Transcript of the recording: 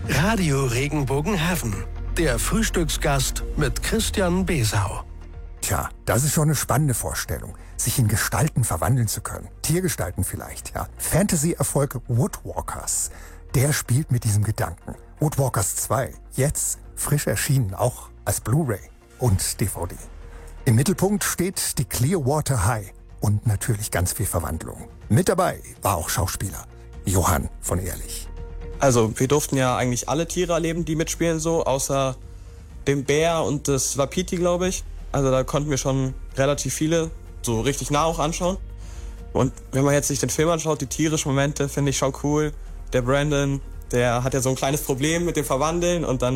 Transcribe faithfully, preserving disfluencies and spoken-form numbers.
Radio Regenbogen Heaven. Der Frühstücksgast mit Christian Besau. Tja, das ist schon eine spannende Vorstellung, sich in Gestalten verwandeln zu können. Tiergestalten vielleicht, ja. Fantasy-Erfolg Woodwalkers, der spielt mit diesem Gedanken. Woodwalkers zwei, jetzt frisch erschienen, auch als Blu-ray und D V D. Im Mittelpunkt steht die Clearwater High und natürlich ganz viel Verwandlung. Mit dabei war auch Schauspieler Johann von Ehrlich. Also wir durften ja eigentlich alle Tiere erleben, die mitspielen so, außer dem Bär und das Wapiti, glaube ich. Also da konnten wir schon relativ viele so richtig nah auch anschauen. Und wenn man jetzt sich den Film anschaut, die tierischen Momente finde ich schon cool. Der Brandon, der hat ja so ein kleines Problem mit dem Verwandeln und dann